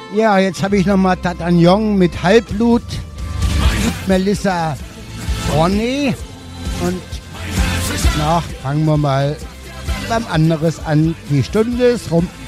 Ja, jetzt habe ich nochmal Tatagnon mit Halbblut, mit Melissa Orney und fangen wir mal beim anderes an. Die Stunde ist rum.